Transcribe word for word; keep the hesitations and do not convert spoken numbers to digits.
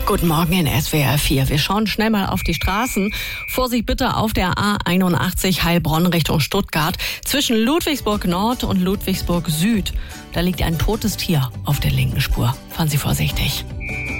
Guten Morgen in S W R vier. Wir schauen schnell mal auf die Straßen. Vorsicht bitte auf der A einundachtzig Heilbronn Richtung Stuttgart. Zwischen Ludwigsburg Nord und Ludwigsburg Süd. Da liegt ein totes Tier auf der linken Spur. Fahren Sie vorsichtig.